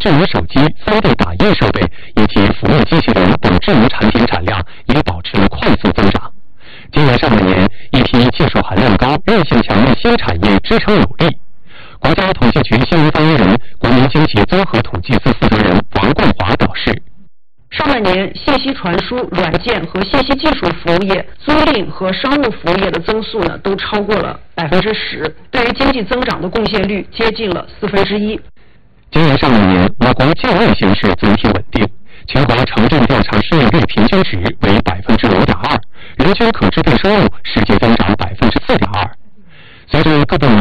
智能手机、3D 打印设备以及服务机器人等智能产品产量也保持了快速增长。今年上半年，一批技术含量高、韧性强的新产业支撑有力。国家统计局新闻发言人、国民经济综合统计司负责人王冠华表示， 上半年，信息传输、软件和信息技术服务业、租赁和商务服务业的增速都超过了10%，对于经济增长的贡献率接近了1/4。 今年上半年，我国就业形势总体稳定，全国城镇调查失业率平均值为5.2%，人均可支配收入实际增长4.2%。随着各部门